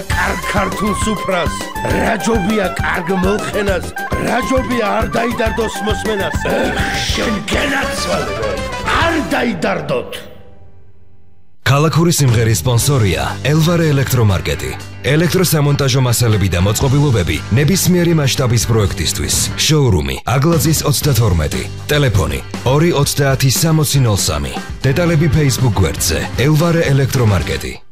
ქართულ სუფრას, რაჯობია კარგ მოლხენას, რაჯობია არ დაიდარდოს მოსმენას. შენ გენაცვალე, არ დაიდარდოთ. ქალაქური სიმღერის სპონსორია ელვარე ელექტრომარკეტი. ელექტროსამონტაჟო მასალები და მოწყობილობები ნებისმიერი მასშტაბის პროექტისთვის. შოურუმი აგლაძის 32. ტელეფონი 230 6003. დეტალები Facebook გვერდზე ელვარე ელექტრომარკეტი.